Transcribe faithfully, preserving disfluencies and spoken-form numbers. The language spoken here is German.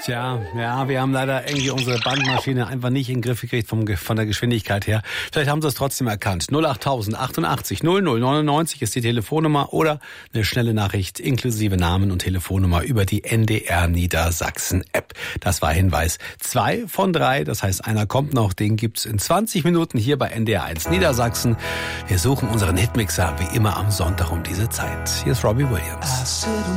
Tja, ja, wir haben leider irgendwie unsere Bandmaschine einfach nicht in den Griff gekriegt vom, von der Geschwindigkeit her. Vielleicht haben Sie es trotzdem erkannt. null acht tausend achtundachtzig null null neunundneunzig ist die Telefonnummer oder eine schnelle Nachricht inklusive Namen und Telefonnummer über die N D R Niedersachsen App. Das war Hinweis zwei von drei, das heißt einer kommt noch, den gibt's in zwanzig Minuten hier bei N D R eins Niedersachsen. Wir suchen unseren Hitmixer wie immer am Sonntag um diese Zeit. Hier ist Robbie Williams.